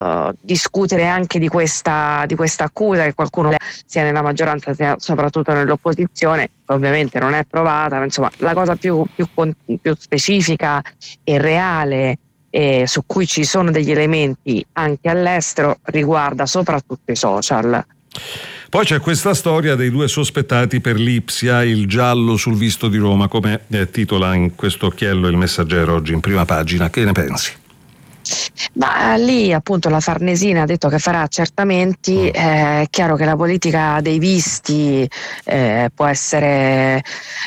discutere anche di questa accusa che qualcuno sia nella maggioranza sia soprattutto nell'opposizione, ovviamente non è provata, ma insomma la cosa più specifica e reale su cui ci sono degli elementi anche all'estero riguarda soprattutto i social. Poi c'è questa storia dei 2 sospettati per l'Ipsia, il giallo sul visto di Roma, come titola in questo occhiello il Messaggero oggi in prima pagina. Che ne pensi? Ma lì appunto la Farnesina ha detto che farà accertamenti. È chiaro che la politica dei visti può essere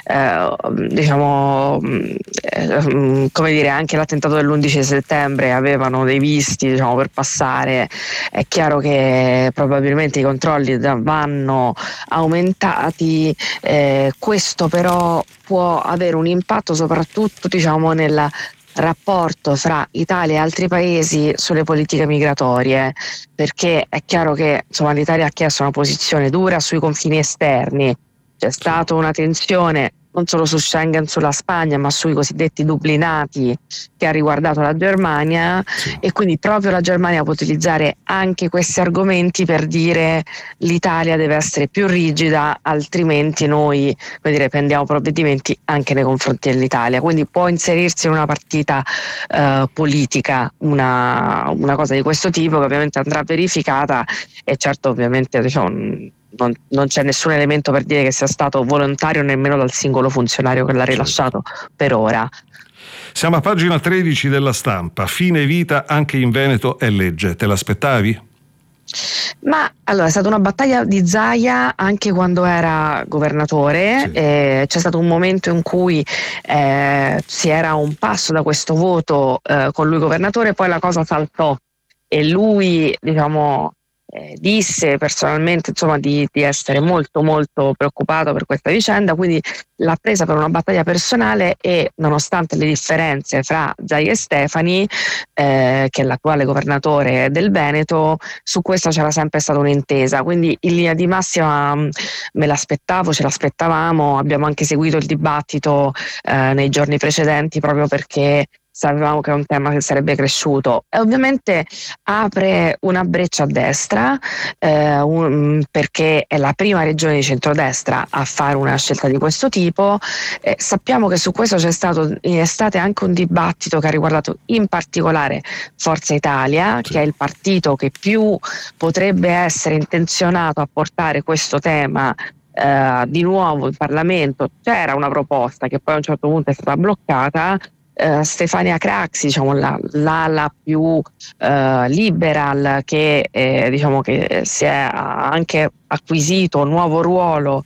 come dire, anche l'attentato dell'11 settembre avevano dei visti per passare. È chiaro che probabilmente i controlli vanno aumentati, questo però può avere un impatto soprattutto nel rapporto fra Italia e altri paesi sulle politiche migratorie, perché è chiaro che l'Italia ha chiesto una posizione dura sui confini esterni, c'è stata una tensione non solo su Schengen, sulla Spagna, ma sui cosiddetti dublinati che ha riguardato la Germania, e quindi proprio la Germania può utilizzare anche questi argomenti per dire l'Italia deve essere più rigida, altrimenti noi prendiamo provvedimenti anche nei confronti dell'Italia. Quindi può inserirsi in una partita politica una cosa di questo tipo, che ovviamente andrà verificata, e certo ovviamente non c'è nessun elemento per dire che sia stato volontario nemmeno dal singolo funzionario che l'ha rilasciato per ora. Siamo a pagina 13 della Stampa. Fine vita anche in Veneto è legge. Te l'aspettavi? Ma allora è stata una battaglia di Zaia anche quando era governatore. C'è stato un momento in cui si era a un passo da questo voto con lui governatore, poi la cosa saltò e lui disse personalmente di essere molto molto preoccupato per questa vicenda, quindi l'ha presa per una battaglia personale, e nonostante le differenze fra Zaia e Stefani, che è l'attuale governatore del Veneto, su questo c'era sempre stata un'intesa, quindi in linea di massima me l'aspettavo, ce l'aspettavamo, abbiamo anche seguito il dibattito nei giorni precedenti proprio perché sapevamo che è un tema che sarebbe cresciuto, e ovviamente apre una breccia a destra perché è la prima regione di centrodestra a fare una scelta di questo tipo. Sappiamo che su questo c'è stato in estate anche un dibattito che ha riguardato in particolare Forza Italia, che è il partito che più potrebbe essere intenzionato a portare questo tema di nuovo in Parlamento. C'era una proposta che poi a un certo punto è stata bloccata. Stefania Craxi, l'ala più liberal, che che si è anche acquisito un nuovo ruolo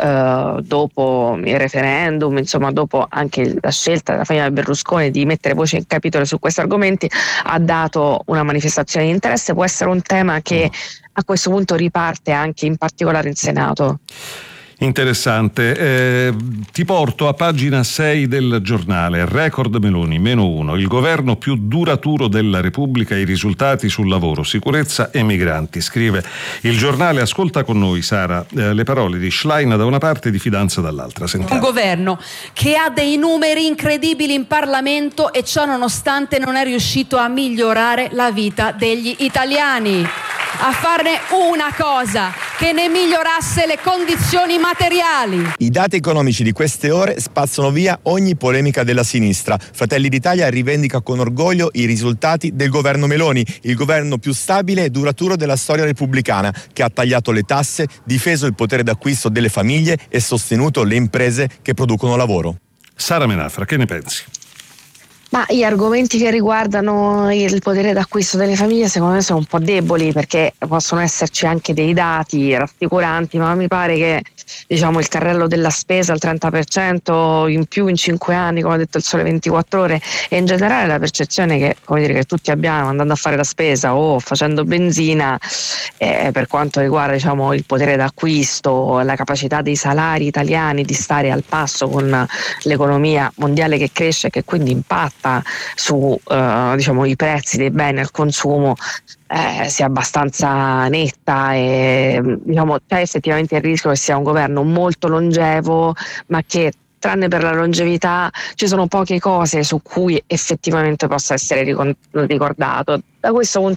dopo il referendum, dopo anche la scelta della famiglia Berlusconi di mettere voce in capitolo su questi argomenti, ha dato una manifestazione di interesse. Può essere un tema che a questo punto riparte anche in particolare in Senato. Interessante. Ti porto a pagina 6 del Giornale. Record Meloni, -1. Il governo più duraturo della Repubblica, i risultati sul lavoro, sicurezza e migranti. Scrive il Giornale. Ascolta con noi, Sara, le parole di Schlein da una parte e di Fidanza dall'altra. Sentiamo. Un governo che ha dei numeri incredibili in Parlamento e ciò nonostante non è riuscito a migliorare la vita degli italiani, a farne una cosa che ne migliorasse le condizioni materiali. I dati economici di queste ore spazzano via ogni polemica della sinistra. Fratelli d'Italia rivendica con orgoglio i risultati del governo Meloni, il governo più stabile e duraturo della storia repubblicana, che ha tagliato le tasse, difeso il potere d'acquisto delle famiglie e sostenuto le imprese che producono lavoro. Sara Menafra, che ne pensi? Ma gli argomenti che riguardano il potere d'acquisto delle famiglie secondo me sono un po' deboli, perché possono esserci anche dei dati rassicuranti, ma mi pare che il carrello della spesa al 30% in più in 5 anni, come ha detto il Sole 24 Ore, e in generale la percezione che tutti abbiamo andando a fare la spesa o facendo benzina, per quanto riguarda il potere d'acquisto, la capacità dei salari italiani di stare al passo con l'economia mondiale che cresce e che quindi impatta su i prezzi dei beni al consumo, sia abbastanza netta, e c'è effettivamente il rischio che sia un governo molto longevo, ma che tranne per la longevità ci sono poche cose su cui effettivamente possa essere ricordato. Da questo